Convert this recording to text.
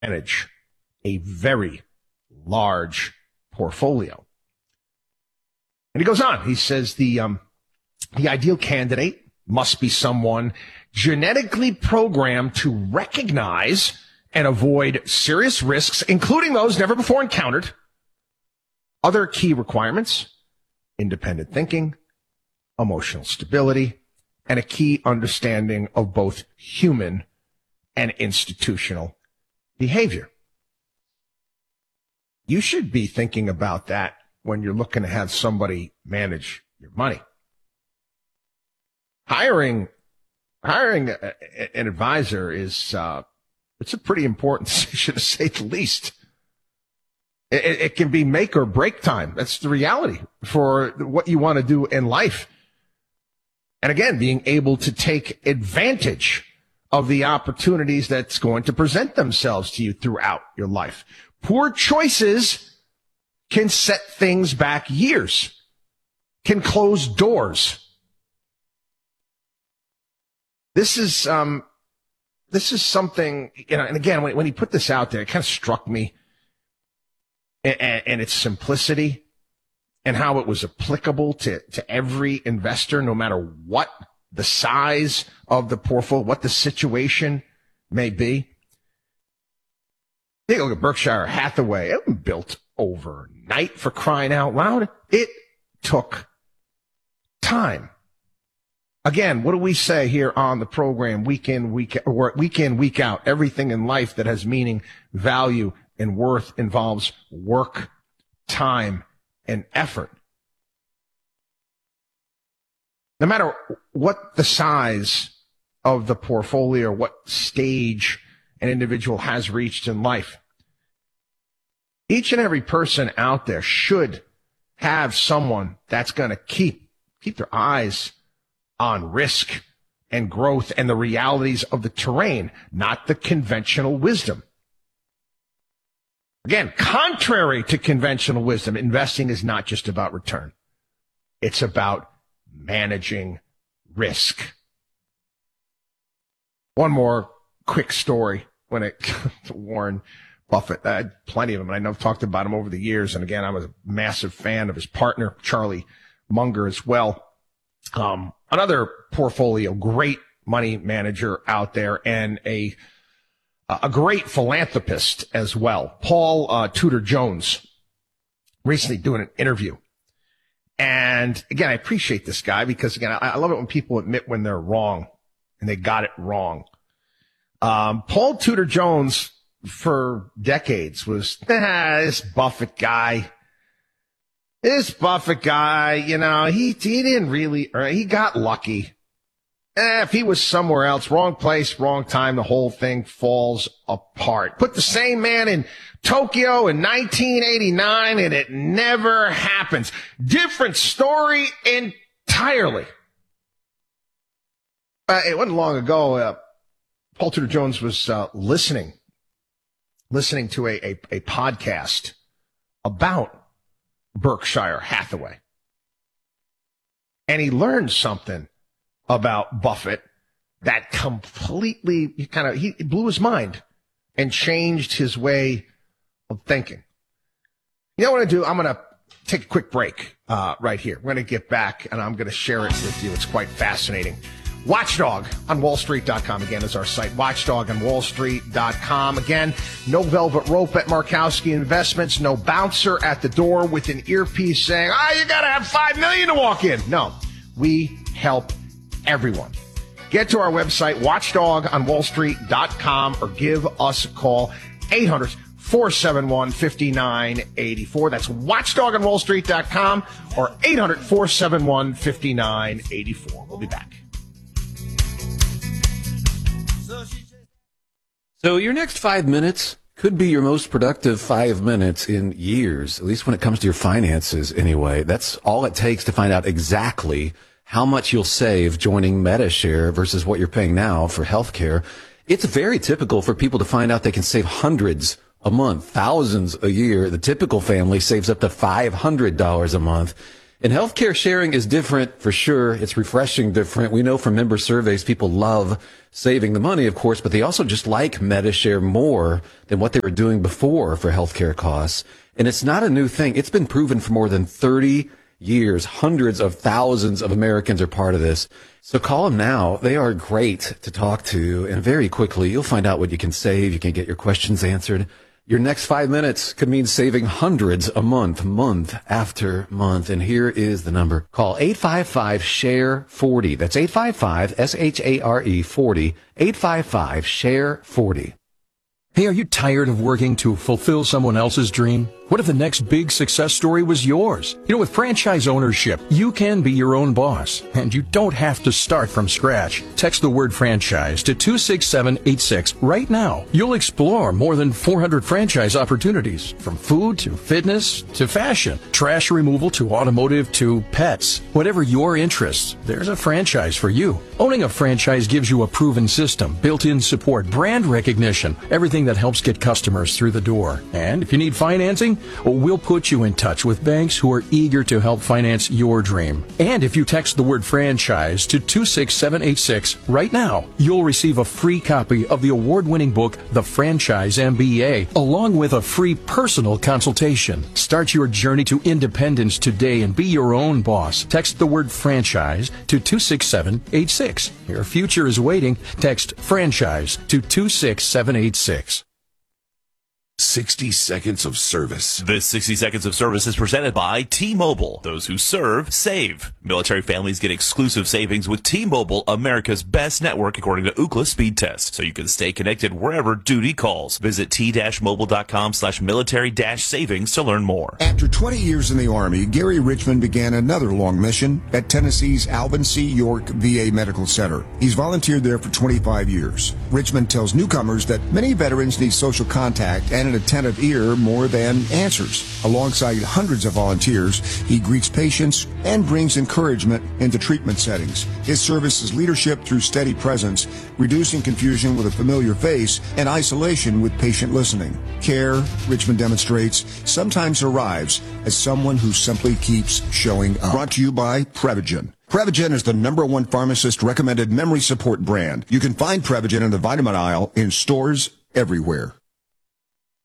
manage a very large portfolio. And he goes on. He says the ideal candidate must be someone genetically programmed to recognize and avoid serious risks, including those never before encountered. Other key requirements: independent thinking, emotional stability, and a key understanding of both human and institutional behavior. You should be thinking about that when you're looking to have somebody manage your money. Hiring an advisor is it's a pretty important decision, to say the least. It can be make or break time. That's the reality for what you want to do in life. And again, being able to take advantage of the opportunities that's going to present themselves to you throughout your life. Poor choices can set things back years, can close doors. This is something, and again, when he put this out there, it kind of struck me, and its simplicity and how it was applicable to every investor, no matter what the size of the portfolio, what the situation may be. Take a look at Berkshire Hathaway. It wasn't built overnight, for crying out loud. It took time. Again, what do we say here on the program week in, week out? Everything in life that has meaning, value, and worth involves work, time, and effort. No matter what the size of the portfolio, what stage an individual has reached in life, each and every person out there should have someone that's going to keep their eyes on risk and growth and the realities of the terrain, not the conventional wisdom. Again, contrary to conventional wisdom, investing is not just about return. It's about managing risk. One more quick story when it comes to Warren Buffett. I had plenty of them, and I know I've talked about him over the years. And again, I was a massive fan of his partner, Charlie Munger, as well. Another portfolio, great money manager out there, and a great philanthropist as well. Paul Tudor Jones, recently doing an interview. And again, I appreciate this guy because, again, I love it when people admit when they're wrong and they got it wrong. Paul Tudor Jones, for decades, was, this Buffett guy. This Buffett guy, he didn't really, he got lucky. If he was somewhere else, wrong place, wrong time, the whole thing falls apart. Put the same man in Tokyo in 1989 and it never happens. Different story entirely. It wasn't long ago, Paul Tudor Jones was listening to a podcast about Berkshire Hathaway. And he learned something about Buffett that completely he blew his mind and changed his way of thinking. You know what I'm going to do? I'm going to take a quick break right here. We're going to get back and I'm going to share it with you. It's quite fascinating. Watchdog on wallstreet.com again is our site. Watchdog on wallstreet.com. Again, no velvet rope at Markowski Investments. No bouncer at the door with an earpiece saying, you got to have $5 million to walk in. No, we help everyone. Get to our website, watchdogonwallstreet.com, or give us a call, 800-471-5984. That's watchdogonwallstreet.com or 800-471-5984. We'll be back. So your next 5 minutes could be your most productive 5 minutes in years, at least when it comes to your finances anyway. That's all it takes to find out exactly how much you'll save joining MediShare versus what you're paying now for healthcare. It's very typical for people to find out they can save hundreds a month, thousands a year. The typical family saves up to $500 a month. And healthcare sharing is different for sure. It's refreshing different. We know from member surveys, people love saving the money, of course, but they also just like Medishare more than what they were doing before for healthcare costs. And it's not a new thing. It's been proven for more than 30 years. Hundreds of thousands of Americans are part of this. So call them now. They are great to talk to. And very quickly, you'll find out what you can save. You can get your questions answered. Your next 5 minutes could mean saving hundreds a month, month after month. And here is the number. Call 855-SHARE-40. That's 855-SHARE 40. 855-SHARE-40. Hey, are you tired of working to fulfill someone else's dream? What if the next big success story was yours? You know, with franchise ownership, you can be your own boss, and you don't have to start from scratch. Text the word franchise to 26786 right now. You'll explore more than 400 franchise opportunities, from food to fitness to fashion, trash removal to automotive to pets. Whatever your interests, there's a franchise for you. Owning a franchise gives you a proven system, built-in support, brand recognition, everything that helps get customers through the door. And if you need financing, we'll put you in touch with banks who are eager to help finance your dream. And if you text the word franchise to 26786 right now, you'll receive a free copy of the award-winning book, The Franchise MBA, along with a free personal consultation. Start your journey to independence today and be your own boss. Text the word franchise to 26786. Your future is waiting. Text franchise to 26786. 60 seconds of service. This 60 seconds of service is presented by T-Mobile. Those who serve, save. Military families get exclusive savings with T-Mobile, America's best network according to Ookla speed test, so you can stay connected wherever duty calls. Visit t-mobile.com/military-savings to learn more. After 20 years in the Army, Gary Richmond began another long mission at Tennessee's Alvin C. York VA Medical Center. He's volunteered there for 25 years. Richmond tells newcomers that many veterans need social contact and an attentive ear more than answers. Alongside hundreds of volunteers, he greets patients and brings encouragement into treatment settings. His service is leadership through steady presence, reducing confusion with a familiar face, and isolation with patient listening. Care, Richmond demonstrates, sometimes arrives as someone who simply keeps showing up. Brought to you by Prevagen. Prevagen is the #1 pharmacist-recommended memory support brand. You can find Prevagen in the vitamin aisle in stores everywhere.